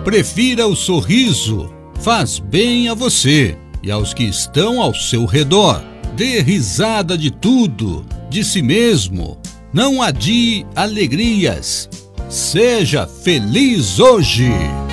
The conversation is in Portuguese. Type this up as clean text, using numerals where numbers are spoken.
Prefira o sorriso, faz bem a você e aos que estão ao seu redor. Dê risada de tudo, de si mesmo. Não adie alegrias. Seja feliz hoje.